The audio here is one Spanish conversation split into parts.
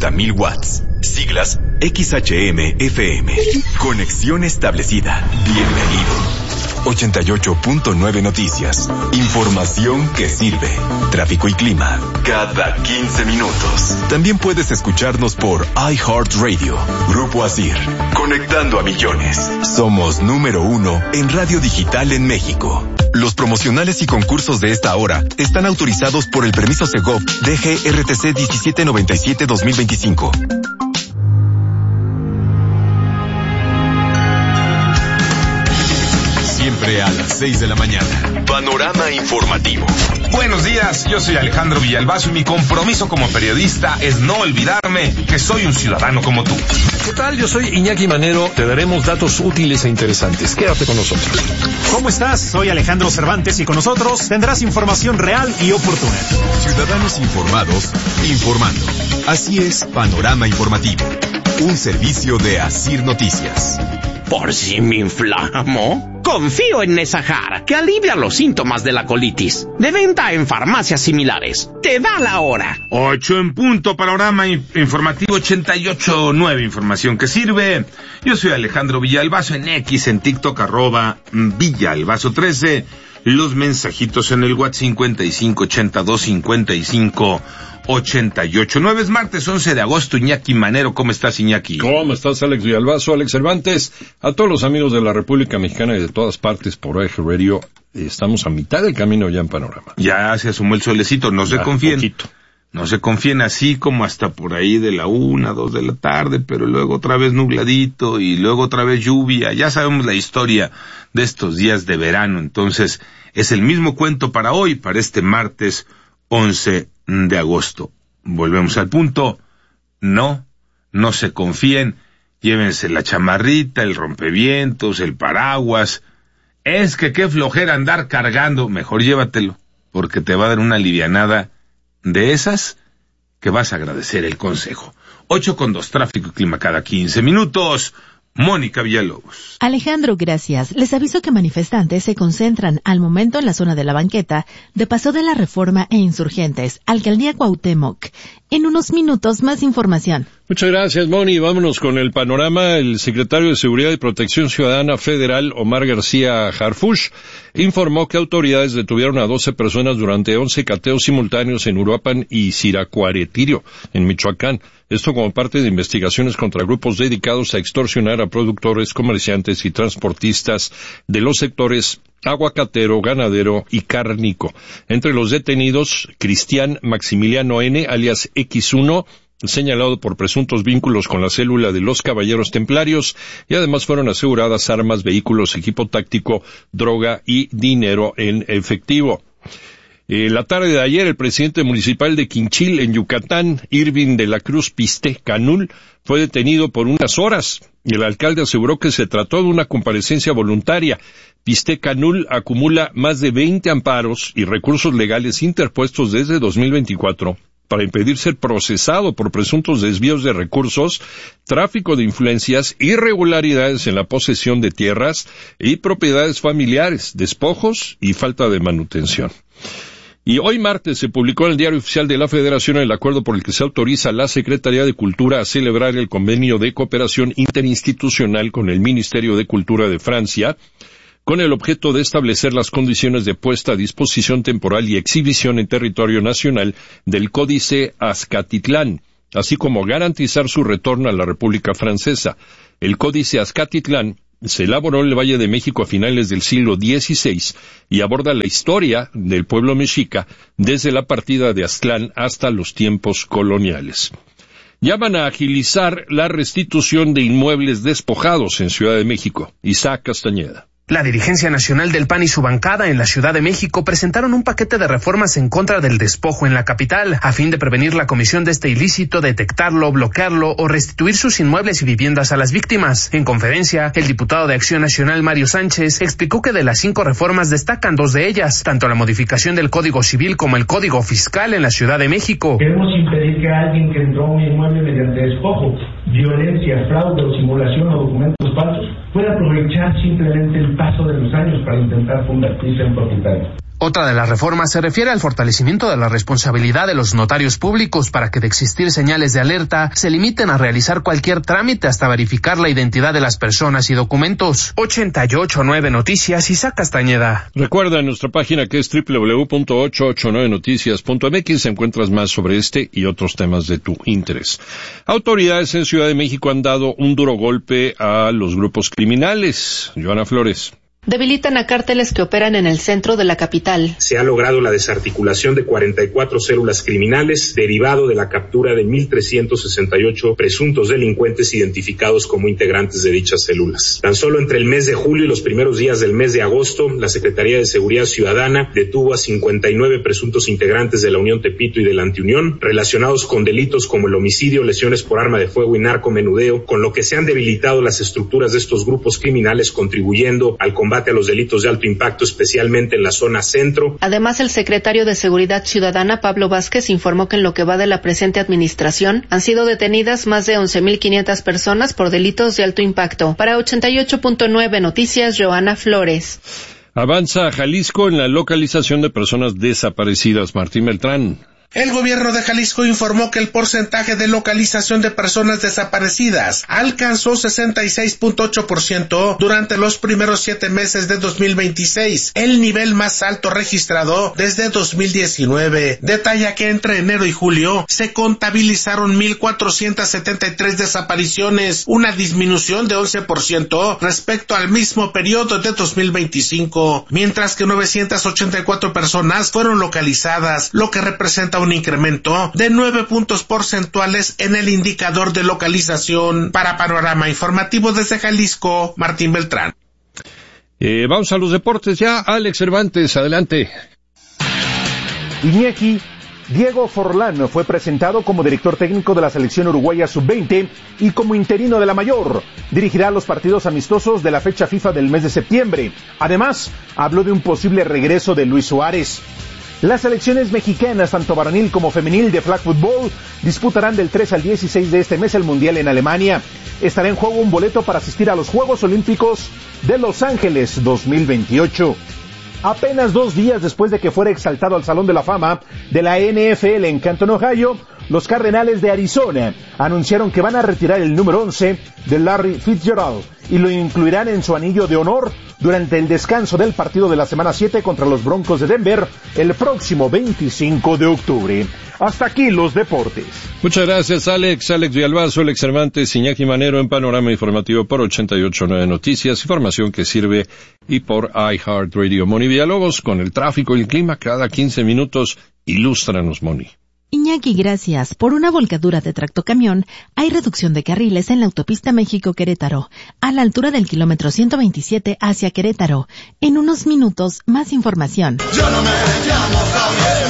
50,000 watts. Siglas XHM-FM. Conexión establecida. Bienvenido. 88.9 Noticias. Información que sirve. Tráfico y clima. Cada 15 minutos. También puedes escucharnos por iHeartRadio. Grupo ASIR. Conectando a millones. Somos número 1 en radio digital en México. Los promocionales y concursos de esta hora están autorizados por el permiso Segov DGRTC 1797-2025. Siempre a las 6 de la mañana. Panorama informativo. Buenos días, yo soy Alejandro Villalbazo y mi compromiso como periodista es no olvidarme que soy un ciudadano como tú. ¿Qué tal? Yo soy Iñaki Manero. Te daremos datos útiles e interesantes. Quédate con nosotros. ¿Cómo estás? Soy Alejandro Cervantes y con nosotros tendrás información real y oportuna. Ciudadanos informados, informando. Así es Panorama Informativo. Un servicio de ASIR Noticias. ¿Por si me inflamo? Confío en Nesahar, que alivia los síntomas de la colitis. De venta en farmacias similares. Te da la hora. 8 en punto, Panorama Informativo 88.9, información que sirve. Yo soy Alejandro Villalbazo en X, en TikTok, @Villalbazo13. Los mensajitos en el WhatsApp 55825588.9. Es martes 11 de agosto. Iñaki Manero, ¿cómo estás, Iñaki? ¿Cómo estás, Alex Villalbazo, Alex Cervantes? A todos los amigos de la República Mexicana y de todas partes por AG Radio, estamos a mitad del camino ya en Panorama. Ya se asomó el solecito, no se confíen. Poquito. No se confíen, así como hasta por ahí de la 1, 2 de la tarde, pero luego otra vez nubladito y luego otra vez lluvia. Ya sabemos la historia de estos días de verano, entonces es el mismo cuento para hoy, para este martes 11 de agosto. Volvemos al punto. No se confíen, llévense la chamarrita, el rompevientos, el paraguas. Es que qué flojera andar cargando, mejor llévatelo, porque te va a dar una alivianada de esas que vas a agradecer el consejo. 8:02, tráfico y clima cada 15 minutos. Mónica Villalobos. Alejandro, gracias. Les aviso que manifestantes se concentran al momento en la zona de la banqueta de Paso de la Reforma e Insurgentes, Alcaldía Cuauhtémoc. En unos minutos, más información. Muchas gracias, Moni. Vámonos con el panorama. El secretario de Seguridad y Protección Ciudadana Federal, Omar García Harfuch, informó que autoridades detuvieron a 12 personas durante 11 cateos simultáneos en Uruapan y Siracuaretirio, en Michoacán. Esto como parte de investigaciones contra grupos dedicados a extorsionar a productores, comerciantes y transportistas de los sectores aguacatero, ganadero y cárnico. Entre los detenidos, Cristian Maximiliano N., alias X1, señalado por presuntos vínculos con la célula de los Caballeros Templarios, y además fueron aseguradas armas, vehículos, equipo táctico, droga y dinero en efectivo. La tarde de ayer, el presidente municipal de Quinchil, en Yucatán, Irving de la Cruz Piste Canul, fue detenido por unas horas. El alcalde aseguró que se trató de una comparecencia voluntaria. Piste Canul acumula más de 20 amparos y recursos legales interpuestos desde 2024 para impedir ser procesado por presuntos desvíos de recursos, tráfico de influencias, irregularidades en la posesión de tierras y propiedades familiares, despojos y falta de manutención. Y hoy martes se publicó en el Diario Oficial de la Federación el acuerdo por el que se autoriza a la Secretaría de Cultura a celebrar el convenio de cooperación interinstitucional con el Ministerio de Cultura de Francia, con el objeto de establecer las condiciones de puesta a disposición temporal y exhibición en territorio nacional del Códice Azcatitlán, así como garantizar su retorno a la República Francesa. El Códice Azcatitlán se elaboró en el Valle de México a finales del siglo XVI y aborda la historia del pueblo mexica desde la partida de Aztlán hasta los tiempos coloniales. Llaman a agilizar la restitución de inmuebles despojados en Ciudad de México. Isaac Castañeda. La dirigencia nacional del PAN y su bancada en la Ciudad de México presentaron un paquete de reformas en contra del despojo en la capital, a fin de prevenir la comisión de este ilícito, detectarlo, bloquearlo o restituir sus inmuebles y viviendas a las víctimas. En conferencia, el diputado de Acción Nacional, Mario Sánchez, explicó que de las 5 reformas destacan 2 de ellas, tanto la modificación del Código Civil como el Código Fiscal en la Ciudad de México. Queremos impedir que alguien que entró a un inmueble mediante despojo, violencia, fraude o simulación o documentos falsos pueda aprovechar simplemente el paso de los años para intentar convertirse en propietario. Otra de las reformas se refiere al fortalecimiento de la responsabilidad de los notarios públicos para que, de existir señales de alerta, se limiten a realizar cualquier trámite hasta verificar la identidad de las personas y documentos. 88.9 Noticias, Isaac Castañeda. Recuerda en nuestra página que es www.889noticias.mx, encuentras más sobre este y otros temas de tu interés. Autoridades en Ciudad de México han dado un duro golpe a los grupos criminales. Joana Flores. Debilitan a cárteles que operan en el centro de la capital. Se ha logrado la desarticulación de 44 células criminales, derivado de la captura de 1,368 presuntos delincuentes identificados como integrantes de dichas células. Tan solo entre el mes de julio y los primeros días del mes de agosto, la Secretaría de Seguridad Ciudadana detuvo a 59 presuntos integrantes de la Unión Tepito y de la Antiunión, relacionados con delitos como el homicidio, lesiones por arma de fuego y narcomenudeo, con lo que se han debilitado las estructuras de estos grupos criminales, contribuyendo al combate a los delitos de alto impacto, especialmente en la zona centro. Además, el secretario de Seguridad Ciudadana, Pablo Vázquez, informó que en lo que va de la presente administración han sido detenidas más de 11,500 personas por delitos de alto impacto. Para 88.9 Noticias, Joana Flores. Avanza Jalisco en la localización de personas desaparecidas. Martín Beltrán. El gobierno de Jalisco informó que el porcentaje de localización de personas desaparecidas alcanzó 66.8% durante los primeros 7 meses de 2026, el nivel más alto registrado desde 2019. Detalla que entre enero y julio se contabilizaron 1,473 desapariciones, una disminución de 11% respecto al mismo periodo de 2025, mientras que 984 personas fueron localizadas, lo que representa un incremento de 9 puntos porcentuales en el indicador de localización. Para Panorama Informativo desde Jalisco, Martín Beltrán. Vamos a los deportes ya. Alex Cervantes, adelante. Iñaki Diego Forlán fue presentado como director técnico de la selección uruguaya sub-20 y como interino de la mayor. Dirigirá los partidos amistosos de la fecha FIFA del mes de septiembre. Además, habló de un posible regreso de Luis Suárez. Las selecciones mexicanas, tanto varonil como femenil de flag football, disputarán del 3 al 16 de este mes el Mundial en Alemania. Estará en juego un boleto para asistir a los Juegos Olímpicos de Los Ángeles 2028. Apenas 2 días después de que fuera exaltado al Salón de la Fama de la NFL en Canton, Ohio, los Cardenales de Arizona anunciaron que van a retirar el número 11 de Larry Fitzgerald y lo incluirán en su anillo de honor durante el descanso del partido de la semana 7 contra los Broncos de Denver el próximo 25 de octubre. Hasta aquí los deportes. Muchas gracias, Alex Villalbazo, Alex Cervantes, Iñaki Manero en Panorama Informativo por 88.9 Noticias, información que sirve, y por iHeartRadio. Moni Villalobos, con el tráfico y el clima cada 15 minutos. Ilústranos, Moni. Iñaki, gracias. Por una volcadura de tractocamión, hay reducción de carriles en la autopista México-Querétaro, a la altura del kilómetro 127 hacia Querétaro. En unos minutos, más información. Yo no me llamo Javier.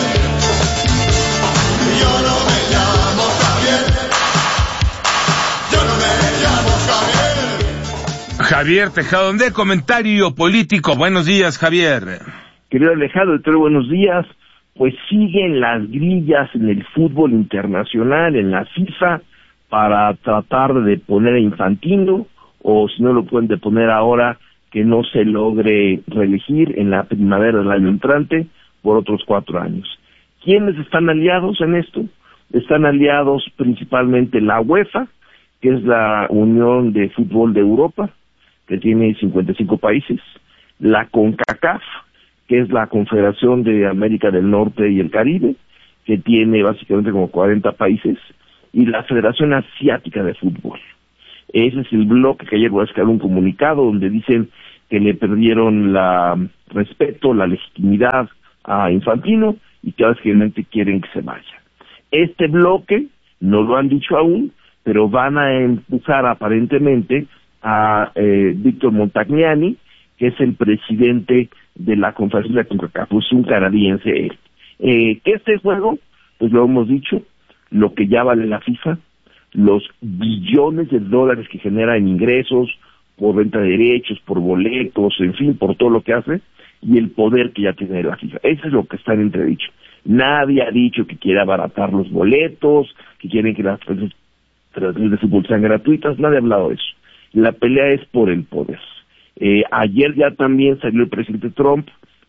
Yo no me llamo Javier. Yo no me llamo Javier. Javier Tejadón, de Comentario Político. Buenos días, Javier. Querido Alejandro, buenos días. Pues siguen las grillas en el fútbol internacional, en la FIFA, para tratar de poner a Infantino, o si no lo pueden deponer ahora, que no se logre reelegir en la primavera del año entrante por otros 4 años. ¿Quiénes están aliados en esto? Están aliados principalmente la UEFA, que es la Unión de Fútbol de Europa, que tiene 55 países, la CONCACAF, que es la Confederación de América del Norte y el Caribe, que tiene básicamente como 40 países, y la Federación Asiática de Fútbol. Ese es el bloque que ayer voy a sacar un comunicado donde dicen que le perdieron respeto, la legitimidad a Infantino y que ahora realmente quieren que se vaya. Este bloque, no lo han dicho aún, pero van a empujar aparentemente a Víctor Montagnani, que es el presidente de la Confederación de la CONCACAF, pues un canadiense él. ¿Qué es el juego? Pues lo hemos dicho, lo que ya vale la FIFA, los billones de dólares que genera en ingresos, por venta de derechos, por boletos, en fin, por todo lo que hace, y el poder que ya tiene la FIFA. Eso es lo que está en entredicho. Nadie ha dicho que quiera abaratar los boletos, que quieren que las transmisiones de fútbol sean gratuitas, nadie ha hablado de eso. La pelea es por el poder. Ayer ya también salió el presidente Trump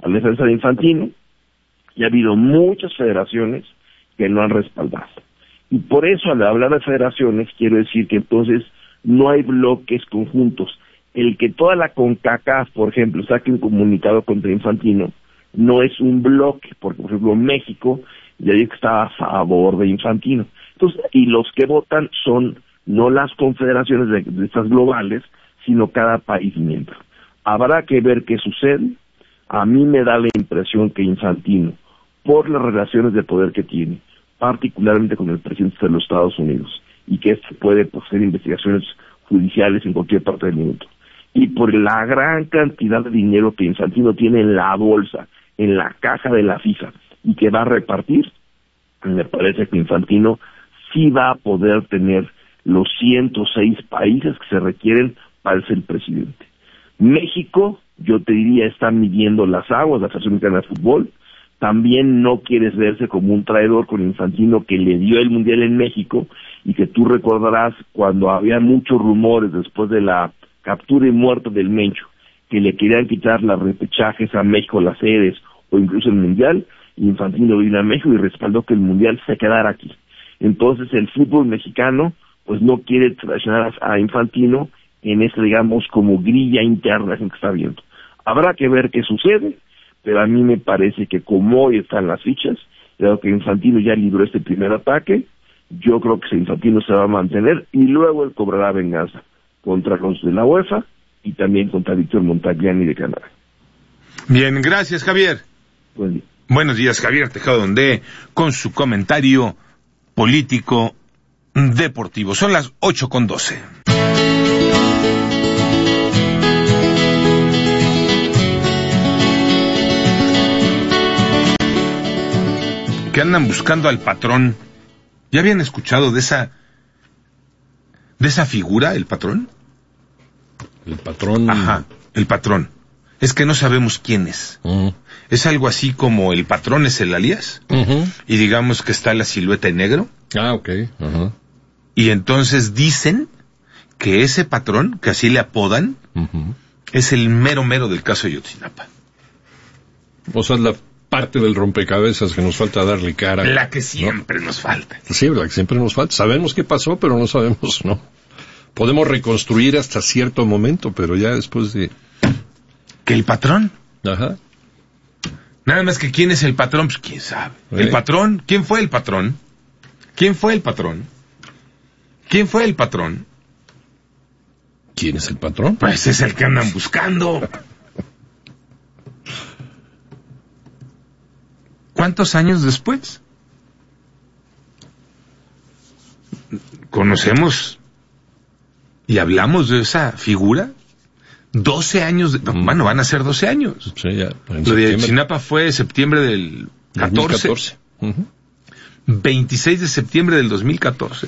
a la defensa de Infantino, y ha habido muchas federaciones que no han respaldado. Y por eso, al hablar de federaciones, quiero decir que entonces no hay bloques conjuntos. El que toda la CONCACAF, por ejemplo, saque un comunicado contra Infantino, no es un bloque, porque, por ejemplo, México ya dijo que estaba a favor de Infantino. Entonces, y los que votan son no las confederaciones de estas globales, sino cada país miembro. Habrá que ver qué sucede. A mí me da la impresión que Infantino, por las relaciones de poder que tiene, particularmente con el presidente de los Estados Unidos, y que este puede hacer investigaciones judiciales en cualquier parte del mundo, y por la gran cantidad de dinero que Infantino tiene en la bolsa, en la caja de la FIFA, y que va a repartir, me parece que Infantino sí va a poder tener los 106 países que se requieren para ser presidente. México, yo te diría, está midiendo las aguas, la Federación Mexicana de Fútbol. También no quieres verse como un traidor con Infantino, que le dio el Mundial en México, y que tú recordarás cuando había muchos rumores después de la captura y muerte del Mencho, que le querían quitar las repechajes a México, las sedes, o incluso el Mundial. Infantino vino a México y respaldó que el Mundial se quedara aquí. Entonces el fútbol mexicano pues no quiere traicionar a Infantino en esta, digamos, como grilla interna que está viendo. Habrá que ver qué sucede, pero a mí me parece que como hoy están las fichas, dado que Infantino ya libró este primer ataque, yo creo que Infantino se va a mantener y luego él cobrará venganza contra los de la UEFA y también contra Víctor Montagliani de Canadá. Bien, gracias, Javier. Buen día. Buenos días, Javier Tejado Ondé, con su comentario político deportivo. Son las 8:12. Que andan buscando al patrón. ¿Ya habían escuchado de esa figura, el patrón? El patrón. Ajá, el patrón. Es que no sabemos quién es. Uh-huh. Es algo así como el patrón es el alias. Uh-huh. Y digamos que está la silueta en negro. Ah, ok. Uh-huh. Y entonces dicen que ese patrón, que así le apodan, uh-huh, es el mero del caso de Ayotzinapa. O sea, la parte del rompecabezas que nos falta darle cara. La que siempre, ¿no?, nos falta. Sí, la que siempre nos falta. Sabemos qué pasó, pero no sabemos, ¿no? Podemos reconstruir hasta cierto momento, pero ya después de... ¿Que el patrón? Ajá. Nada más que ¿quién es el patrón? Pues quién sabe. ¿El patrón? ¿Quién fue el patrón? ¿Quién fue el patrón? ¿Quién fue el patrón? ¿Quién es el patrón? Pues es el que andan buscando. ¿Cuántos años después? Conocemos y hablamos de esa figura. 12 años, bueno, van a ser 12 años. Sí, ya. Lo de Ayotzinapa fue septiembre del 14. 2014. Uh-huh. 26 de septiembre del 2014.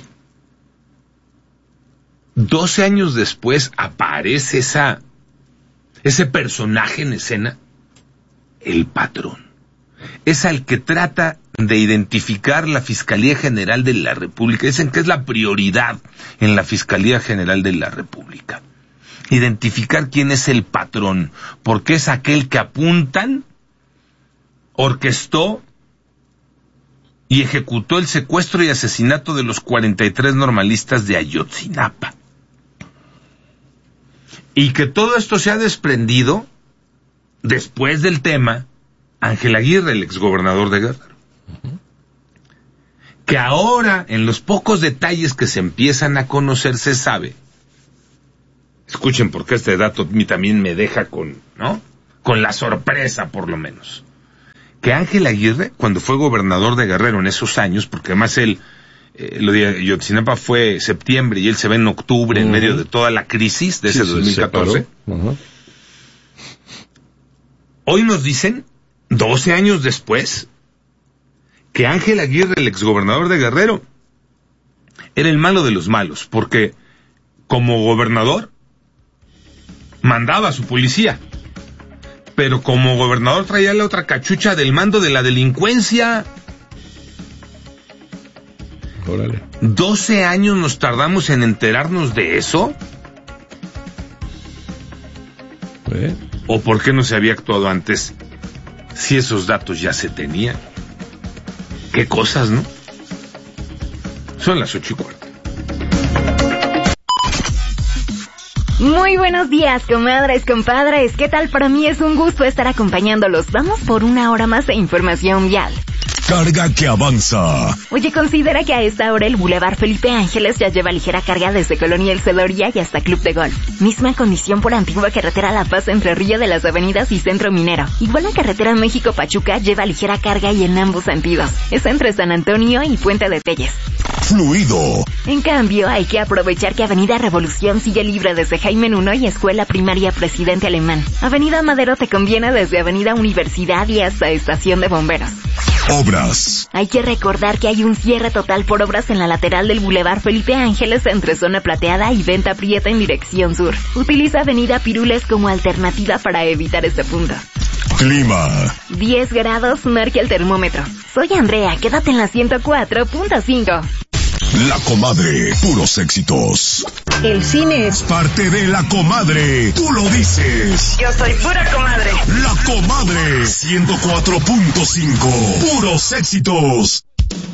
12 años después aparece ese personaje en escena, el patrón. Es al que trata de identificar la Fiscalía General de la República. Dicen que es la prioridad en la Fiscalía General de la República. Identificar quién es el patrón, porque es aquel que apuntan, orquestó y ejecutó el secuestro y asesinato de los 43 normalistas de Ayotzinapa. Y que todo esto se ha desprendido después del tema Ángel Aguirre, el exgobernador de Guerrero. Uh-huh. Que ahora, en los pocos detalles que se empiezan a conocer, se sabe. Escuchen, porque este dato a mí también me deja con la sorpresa, por lo menos. Que Ángel Aguirre, cuando fue gobernador de Guerrero en esos años, porque además él, lo de Ayotzinapa fue septiembre y él se ve en octubre, en medio de toda la crisis de ese 2014. Uh-huh. Hoy nos dicen, 12 años después, que Ángel Aguirre, el exgobernador de Guerrero, era el malo de los malos, porque como gobernador mandaba a su policía, pero como gobernador traía la otra cachucha del mando de la delincuencia. Órale. 12 años nos tardamos en enterarnos de eso. ¿O por qué no se había actuado antes? si esos datos ya se tenían. Qué cosas, ¿no? Son las 8:15. Muy buenos días, comadres, compadres. ¿Qué tal? Para mí es un gusto estar acompañándolos. Vamos por una hora más de información vial. Carga que avanza. Oye, considera que a esta hora el Boulevard Felipe Ángeles ya lleva ligera carga desde Colonia El Cedoría y hasta Club de Golf. Misma condición por antigua carretera La Paz entre Río de las Avenidas y Centro Minero. Igual la carretera México-Pachuca lleva ligera carga y en ambos sentidos. Es entre San Antonio y Puente de Telles. Fluido. En cambio, hay que aprovechar que Avenida Revolución sigue libre desde Jaime I y Escuela Primaria Presidente Alemán. Avenida Madero te conviene desde Avenida Universidad y hasta Estación de Bomberos. Obras. Hay que recordar que hay un cierre total por obras en la lateral del Boulevard Felipe Ángeles entre Zona Plateada y Venta Prieta en dirección sur. Utiliza Avenida Pirules como alternativa para evitar este punto. Clima. 10 grados marca el termómetro. Soy Andrea, quédate en la 104.5. La Comadre, puros éxitos. El cine es parte de La Comadre, tú lo dices. Yo soy pura comadre. La Comadre, 104.5, puros éxitos.